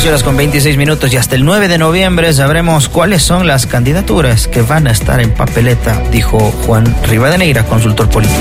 12:26 y hasta el 9 de noviembre sabremos cuáles son las candidaturas que van a estar en papeleta, dijo Juan Rivadeneira, consultor político.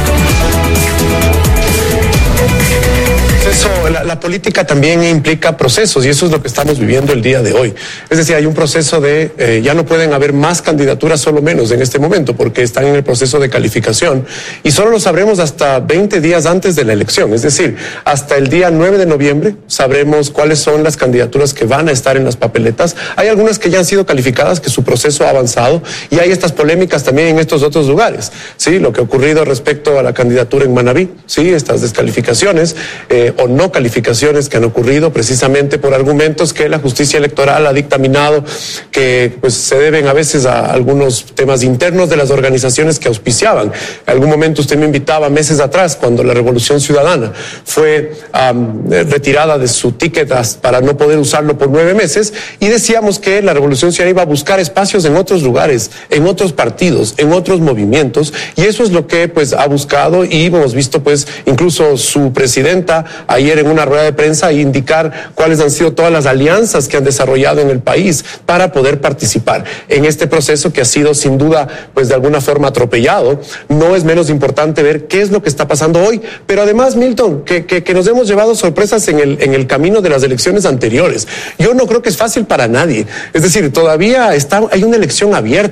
La política también implica procesos y eso es lo que estamos viviendo el día de hoy. Es decir, hay un proceso de, ya no pueden haber más candidaturas, solo menos en este momento, porque están en el proceso de calificación y solo lo sabremos hasta 20 días antes de la elección. Es decir, hasta el día 9 de noviembre sabremos cuáles son las candidaturas que van a estar en las papeletas. Hay algunas que ya han sido calificadas, que su proceso ha avanzado y hay estas polémicas también en estos otros lugares. Sí, lo que ha ocurrido respecto a la candidatura en Manabí, sí, estas descalificaciones o no calificaciones que han ocurrido precisamente por argumentos que la justicia electoral ha dictaminado que pues se deben a veces a algunos temas internos de las organizaciones que auspiciaban. En algún momento usted me invitaba meses atrás cuando la Revolución Ciudadana fue retirada de su ticket para no poder usarlo por 9 meses y decíamos que la Revolución Ciudadana iba a buscar espacios en otros lugares, en otros partidos, en otros movimientos y eso es lo que pues ha buscado y hemos visto pues incluso su presidenta ayer en una rueda de prensa e indicar cuáles han sido todas las alianzas que han desarrollado en el país para poder participar en este proceso que ha sido sin duda pues de alguna forma atropellado. No es menos importante ver qué es lo que está pasando hoy, pero además, Milton, que nos hemos llevado sorpresas en el camino de las elecciones anteriores. Yo no creo que es fácil para nadie, es decir, todavía hay una elección abierta.